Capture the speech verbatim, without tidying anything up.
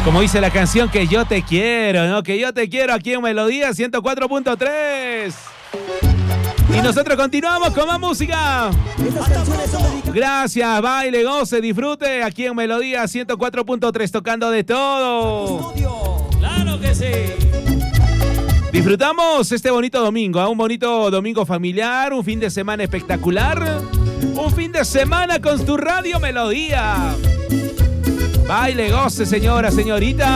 Como dice la canción, que yo te quiero, ¿no? Que yo te quiero aquí en Melodía ciento cuatro punto tres. Y nosotros continuamos con más música. Gracias, baile, goce, disfrute aquí en Melodía ciento cuatro punto tres, tocando de todo. Claro que sí. Disfrutamos este bonito domingo, ¿eh? Un bonito domingo familiar, un fin de semana espectacular, un fin de semana con tu radio Melodía. Baile, goce, señora, señorita.